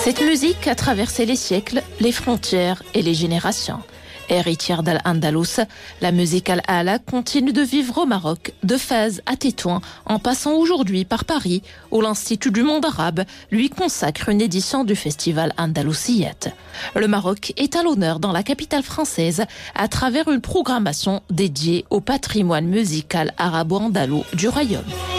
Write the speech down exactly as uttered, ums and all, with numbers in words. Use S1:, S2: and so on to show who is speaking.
S1: Cette musique a traversé les siècles, les frontières et les générations. Héritière d'Al-Andalus, la musique Al-Ala continue de vivre au Maroc, de Fès à Tétouan, en passant aujourd'hui par Paris, où l'Institut du monde arabe lui consacre une édition du festival Andalusiyat. Le Maroc est à l'honneur dans la capitale française à travers une programmation dédiée au patrimoine musical arabo-andalou du royaume.